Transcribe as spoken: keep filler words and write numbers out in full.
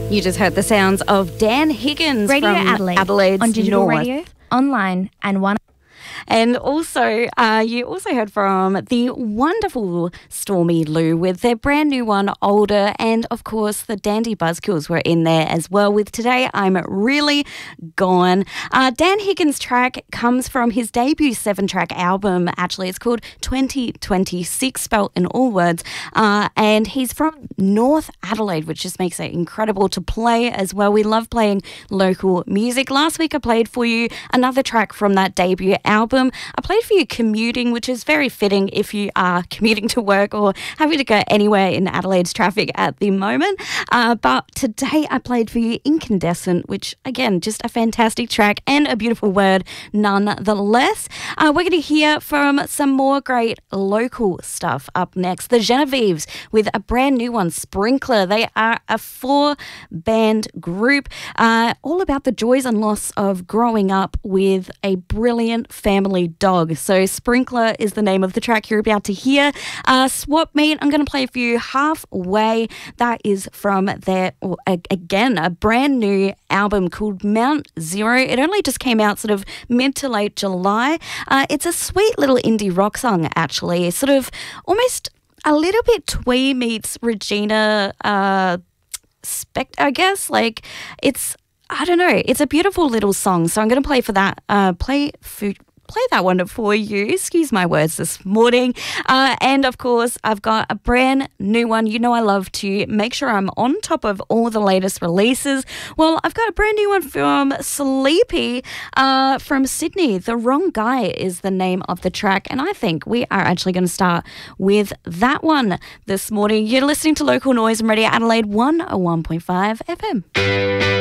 You just heard the sounds of Dan Higgins Radio from Adelaide Adelaide's on digital North. radio, online, and one. And also, uh, you also heard from the wonderful Stormy Lou with their brand new one, Older, and of course the Dandy Buzzkills were in there as well with Today I'm Really Gone. Uh, Dan Higgins' track comes from his debut seven-track album, actually. It's called twenty twenty-six, spelt in all words, uh, and he's from North Adelaide, which just makes it incredible to play as well. We love playing local music. Last week I played for you another track from that debut album. I played for you Commuting, which is very fitting if you are commuting to work or having to go anywhere in Adelaide's traffic at the moment. Uh, but today I played for you Incandescent, which, again, just a fantastic track and a beautiful word nonetheless. Uh, we're going to hear from some more great local stuff up next. The Genevieves with a brand new one, Sprinkler. They are a four-band group uh, all about the joys and loss of growing up with a brilliant family dog. So Sprinkler is the name of the track you're about to hear. Uh, Swap Meet, I'm going to play for you Halfway. That is from their, or, again, a brand new album called Mount Zero. It only just came out sort of mid to late July. Uh, it's a sweet little indie rock song, actually. Sort of almost a little bit Twee meets Regina uh, Spect, I guess. Like, it's, I don't know, it's a beautiful little song. So I'm going to play for that, uh, play for play that one for you. Excuse my words this morning. Uh, and of course, I've got a brand new one. You know I love to make sure I'm on top of all the latest releases. Well, I've got a brand new one from Sleepy uh, from Sydney. The Wrong Guy is the name of the track. And I think we are actually going to start with that one this morning. You're listening to Local Noise and Radio Adelaide one oh one point five F M.